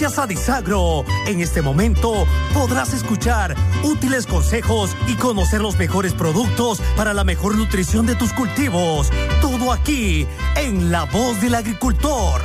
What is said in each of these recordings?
Gracias a Disagro, en este momento podrás escuchar útiles consejos y conocer los mejores productos para la mejor nutrición de tus cultivos. Todo aquí, en La Voz del Agricultor.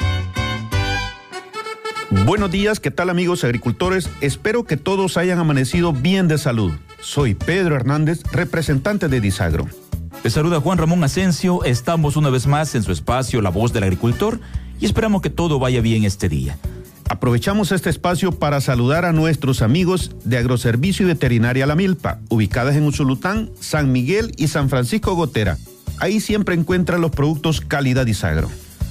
Buenos días, ¿qué tal amigos agricultores? Espero que todos hayan amanecido bien de salud. Soy Pedro Hernández, representante de Disagro. Les saluda Juan Ramón Asensio, estamos una vez más en su espacio La Voz del Agricultor y esperamos que todo vaya bien este día. Aprovechamos este espacio para saludar a nuestros amigos de Agroservicio y Veterinaria La Milpa, ubicadas en Usulután, San Miguel y San Francisco Gotera. Ahí siempre encuentran los productos calidad Disagro.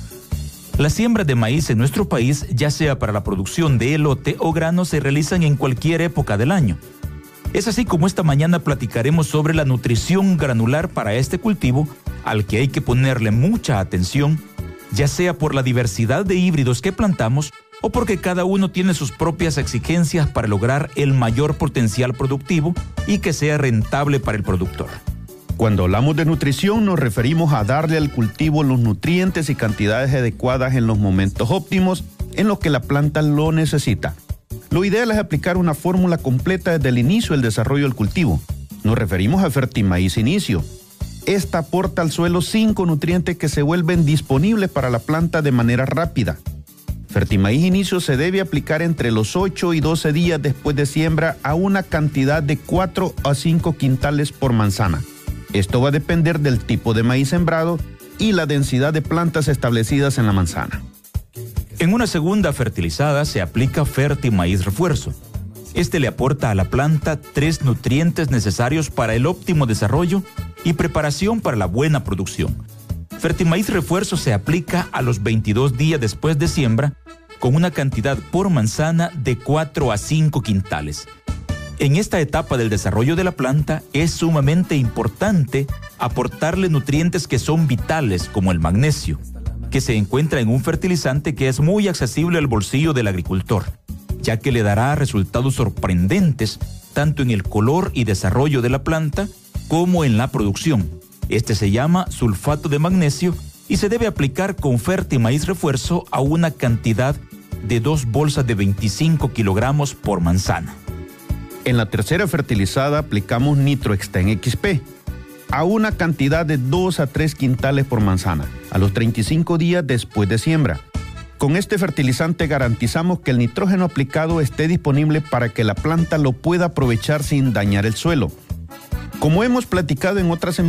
Las siembras de maíz en nuestro país, ya sea para la producción de elote o grano, se realizan en cualquier época del año. Es así como esta mañana platicaremos sobre la nutrición granular para este cultivo, al que hay que ponerle mucha atención, ya sea por la diversidad de híbridos que plantamos o porque cada uno tiene sus propias exigencias para lograr el mayor potencial productivo y que sea rentable para el productor. Cuando hablamos de nutrición nos referimos a darle al cultivo los nutrientes y cantidades adecuadas en los momentos óptimos en los que la planta lo necesita. Lo ideal es aplicar una fórmula completa desde el inicio del desarrollo del cultivo. Nos referimos a Fertimaíz Inicio. Esta aporta al suelo 5 nutrientes que se vuelven disponibles para la planta de manera rápida. Fertimaíz Inicio se debe aplicar entre los 8 y 12 días después de siembra a una cantidad de 4 a 5 quintales por manzana. Esto va a depender del tipo de maíz sembrado y la densidad de plantas establecidas en la manzana. En una segunda fertilizada se aplica Fertimaíz Refuerzo. Este le aporta a la planta 3 nutrientes necesarios para el óptimo desarrollo y preparación para la buena producción. Fertimaíz Refuerzo se aplica a los 22 días después de siembra con una cantidad por manzana de 4 a 5 quintales. En esta etapa del desarrollo de la planta es sumamente importante aportarle nutrientes que son vitales como el magnesio, que se encuentra en un fertilizante que es muy accesible al bolsillo del agricultor, ya que le dará resultados sorprendentes tanto en el color y desarrollo de la planta como en la producción. Este se llama sulfato de magnesio y se debe aplicar con Fertimaíz Refuerzo a una cantidad de 2 bolsas de 25 kilogramos por manzana. En la tercera fertilizada aplicamos Nitroexten XP a una cantidad de 2 a 3 quintales por manzana, a los 35 días después de siembra. Con este fertilizante garantizamos que el nitrógeno aplicado esté disponible para que la planta lo pueda aprovechar sin dañar el suelo. Como hemos platicado en otras emisiones,